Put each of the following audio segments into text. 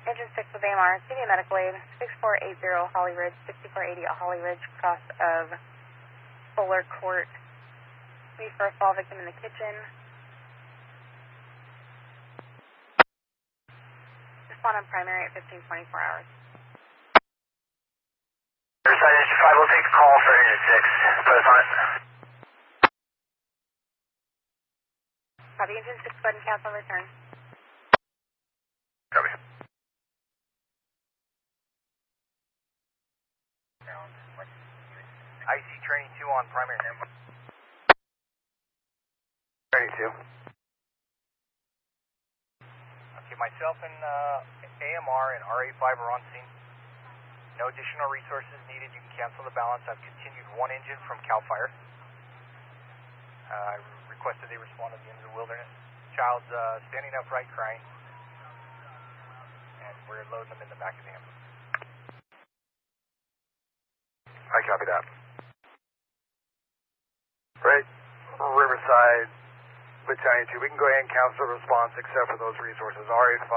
Engine 6 with AMR, CV Medical Aid, 6480 Holly Ridge, 6480 Holly Ridge, cross of Fuller Court. We first fall victim in the kitchen. Respond on primary at 1524 hours. Riverside Engine 5 will take a call for Engine 6. Put us on it. Copy, Engine 6, go ahead and cancel and return. Copy. IC training 2 on primary. Training 2. Okay, myself and AMR and RA5 are on scene. No additional resources needed. You can cancel the balance. I've continued one engine from CAL FIRE. I requested they respond to the end of the wilderness. Child's standing upright crying. And we're loading them in the back of the ambulance. I copy that. Right, Riverside, Battalion 2, we can go ahead and cancel the response except for those resources. RA5,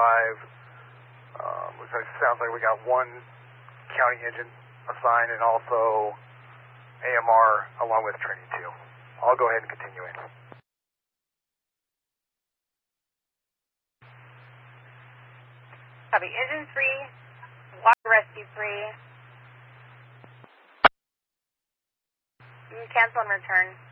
sounds like we got one county engine assigned and also AMR along with training 2. I'll go ahead and continue in. Copy, Engine 3, Water Rescue 3. You can cancel and return.